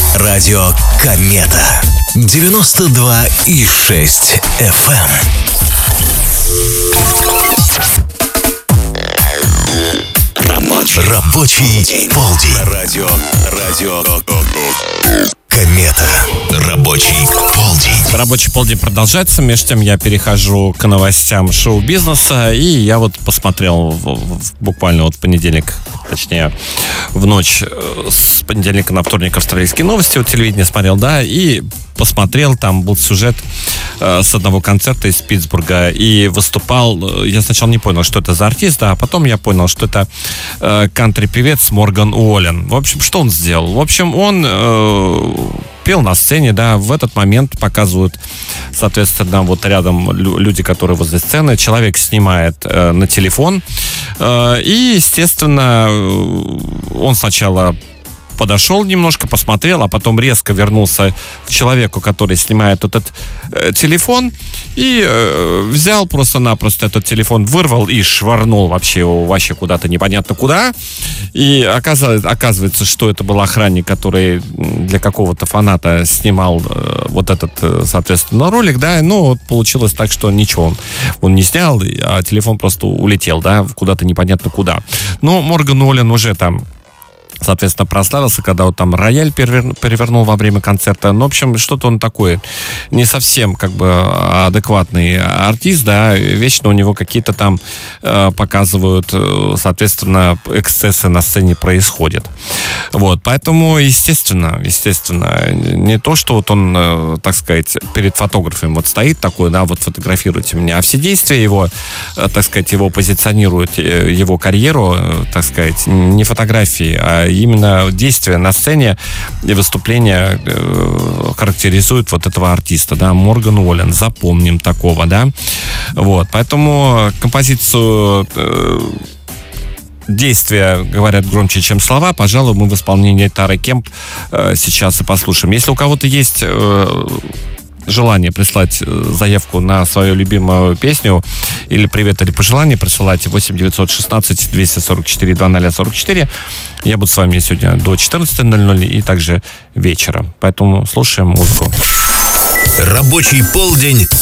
Радио Комета. 92,6 FM. Рабочий полдень. Радио Комета. Рабочий полдень. Рабочий полдень продолжается. Между тем я перехожу к новостям шоу-бизнеса. И я вот посмотрел буквально вот в понедельник, точнее в ночь с понедельника на вторник австралийские новости. Вот телевидение смотрел, да, и посмотрел, там был сюжет с одного концерта из Питтсбурга, и выступал, я сначала не понял, что это за артист, да, а потом я понял, что это кантри-певец Морган Уоллен. В общем, что он сделал? В общем, он пел на сцене, да, в этот момент показывают, соответственно, вот рядом люди, которые возле сцены, человек снимает на телефон, и, естественно, он сначала подошел немножко, посмотрел, а потом резко вернулся к человеку, который снимает этот телефон, и взял просто-напросто этот телефон, вырвал и швырнул вообще куда-то непонятно куда. И оказывается, что это был охранник, который для какого-то фаната снимал вот этот, соответственно, ролик, да, но вот получилось так, что ничего он не снял, а телефон просто улетел, да, куда-то непонятно куда. Но Морган Уоллен уже там, соответственно, прославился, когда вот там рояль перевернул во время концерта. Ну, в общем, что-то он такой не совсем как бы адекватный артист, да, вечно у него какие-то там показывают, соответственно, эксцессы на сцене происходят. Вот, поэтому, естественно, не то, что вот он, так сказать, перед фотографом вот стоит такой, да, вот фотографируйте меня, а все действия его, так сказать, его позиционируют, его карьеру, так сказать, не фотографии, а именно действия на сцене и выступления характеризуют вот этого артиста, да, Морган Уоллен, запомним такого, да, вот, поэтому композицию действия говорят громче, чем слова, пожалуй, мы в исполнении Тары Кемп сейчас и послушаем. Если у кого-то есть желание прислать заявку на свою любимую песню или привет, или пожелание, присылайте 8 916 244 2044. Я буду с вами сегодня до 14:00 и также вечером. Поэтому слушаем музыку. Рабочий полдень